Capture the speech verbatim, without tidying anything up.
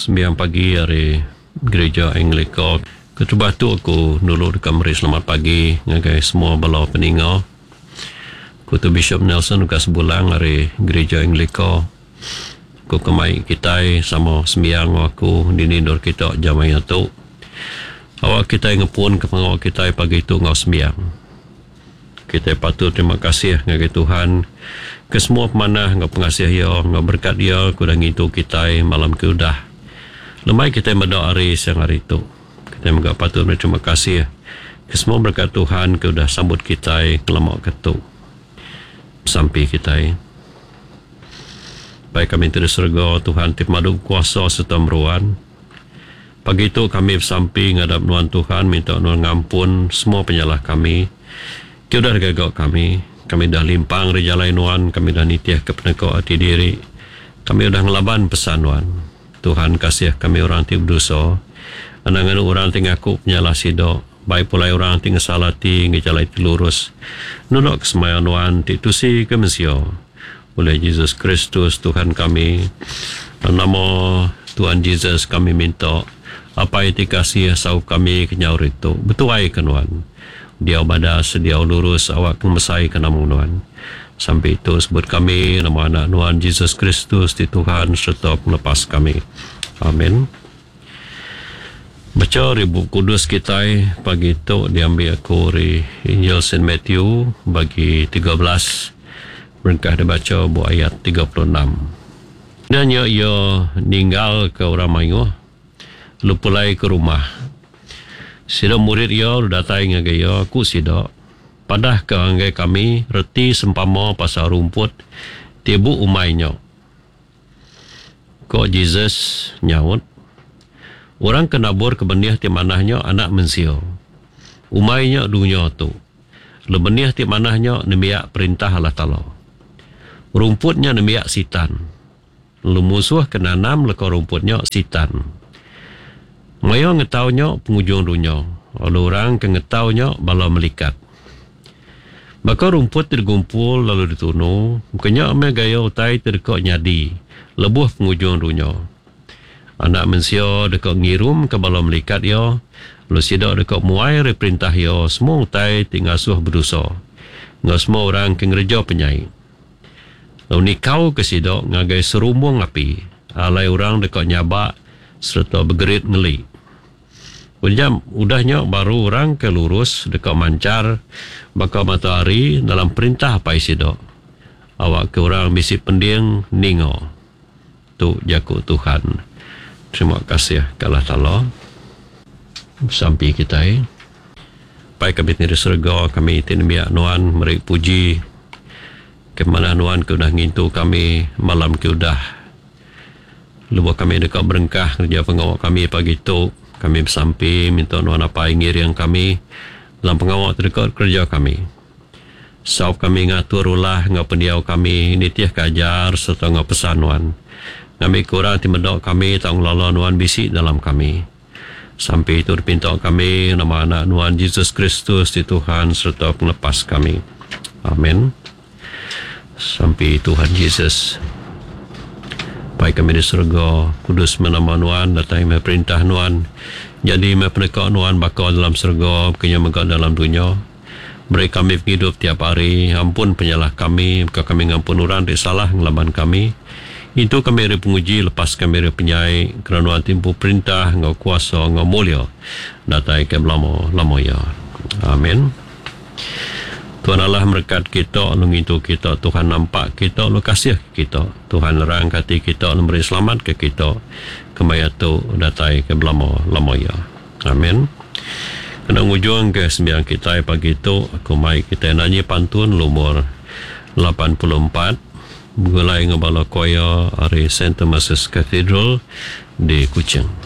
sembiang pagi hari gereja Anglikal. Ketua tu aku nulur dekat meri selamat pagi ngagai semua bala peninga. Ketua Bishop Nelson dekat sebulang hari gereja Anglikal. Aku kemai kita sama sembiang aku dinindur kita jamai tu. Awak kita ngepun ke pengawak kita pagi itu ngau sembiang. Kita patut terima kasih ngagai Tuhan ke semua pemanah ngau pengasih dia, ngau berkat dia kuda ngitu kita malam ke udah. Lemai kita berdoa hari siang hari itu. Kita juga patut berterima kasih ke semua berkat Tuhan ke udah sambut kita kelamak ketuk. Sampai kita. Baik kami di surga Tuhan tip madu kuasa serta meruan. Pagi itu kami bersampi ngadap Tuhan Tuhan minta Tuhan ngampun semua penyalah kami. Kita dah gagak kami. Kami dah limpang rejalai Tuhan. Kami dah nitiah kepenekau hati diri. Kami dah ngelaban pesan Tuhan. Tuhan kasih kami orang ti berdosa. Anangan orang ti ngaku penyalah sidok. Baik pula orang ti ngesalati ngejalai ti lurus. Nunok kesemayan Tuhan ti tusi ke Mesir. Oleh Yesus Kristus Tuhan kami. Nama Tuhan Yesus kami minta. Apa yang dikasih sau kami kenyaur itu. Betuai ke Tuhan. Dia badas, dia lurus, awak kemesai ke nama Tuhan. Sampai itu sebut kami nama anak Tuhan Yesus Kristus di Tuhan serta melepas kami. Amin. Baca ribu kudus kita pagi itu diambil aku dari Injil Saint Matthew bagi tiga belas. Berkah dibaca buat ayat tiga puluh enam. Dan ia, ia meninggal ke orang Melayu. Lupulai ke rumah. Sida murid ia datang ngagai ia aku sida. Padah ke anggai kami reti sempama pasal rumput tibu umainya. Kok Jesus nyaut. Orang kenabur ke benih ti manahnya anak mensio. Umainya dunia tu. Le benih ti manahnya nemiak perintah Allah Ta'ala. Rumputnya nemiak sitan. Le musuh kenanam leka rumputnya sitan. Maya ngetaunya pengujung dunia. Lalu orang ke ngetaunya bala melikat. Maka rumput tergumpul lalu ditunu. Mukanya ame gaya utai terdekat nyadi. Lebuh pengujung dunia. Anak manusia dekat ngirum ke bala melikat ya. Lalu sidak dekat muai reperintah ya. Semua utai tinggal suah berdosa. Ngau semua orang ke ngereja penyai. Lalu nikau ke sidak ngagai serumbung api. Alai orang dekat nyabak serta bergerit ngeli. Kejam, udahnya baru orang ke lurus dekat mancar bakal matahari dalam perintah apa isi dok. Awak ke orang bisi pending ningo. Tu jaku Tuhan. Terima kasih Allah Ta'ala. Sampai kita eh. Baik kami di surga kami tinbiak nuan meri puji. Kemana nuan ke udah ngintu kami malam ke udah. Lupa kami dekat berengkah kerja pengawal kami pagi tu. Kami bersampi minta nuan apa ingir yang kami dalam pengawal terdekat kerja kami. Saub kami ngatur ulah ngau pendiau kami nitiah kajar serta ngau pesan nuan. Kami kurang timedok kami tang lala nuan bisi dalam kami. Sampai itu dipinta kami nama anak nuan Yesus Kristus di Tuhan serta pelepas kami. Amin. Sampai Tuhan Yesus. Baik kami di surga, kudus menama nuan, datang perintah nuan. Jadi mereka nuan bakal dalam surga, kenya megak dalam dunia. Beri kami hidup tiap hari, ampun penyalah kami, maka kami ngampun orang di salah ngelaban kami. Itu kami dari penguji, lepas kami dari penyai, kerana nuan timpu perintah, ngau kuasa, ngau mulia. Datang ke lama, lama ya. Amin. Tuhan Allah berkat kita, mengintu kita, Tuhan nampak kita, lu kasih kita. Tuhan rangkati kita, memberi selamat ke kita. Kemaya tu datai ke lama lama ya. Amin. Kena ujung ke sembilan kita pagi itu, aku mai kita nyanyi pantun lumur lapan puluh empat. Mulai ngebala koya dari Saint Thomas Cathedral di Kuching.